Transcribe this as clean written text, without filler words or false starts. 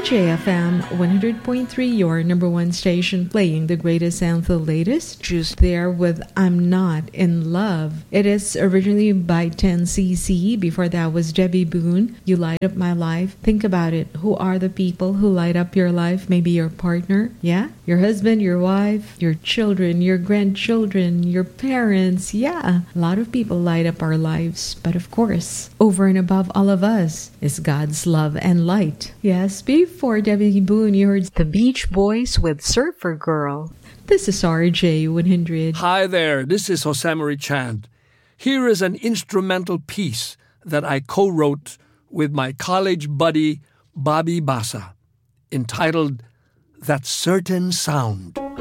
RJFM 100.3, your number one station, playing the greatest and the latest. Just there with I'm Not in Love. It is originally by 10cc. Before that was Debbie Boone, You Light Up My Life. Think about it. Who are the people who light up your life? Maybe your partner, yeah? Your husband, your wife, your children, your grandchildren, your parents, yeah. A lot of people light up our lives. But of course, over and above all of us is God's love and light. Yes, before Debbie Boone, you heard the Beach Boys with Surfer Girl. This is RJ100. Hi there, this is Josemarie Chand. Here is an instrumental piece that I co-wrote with my college buddy Bobby Bassa, entitled That Certain Sound.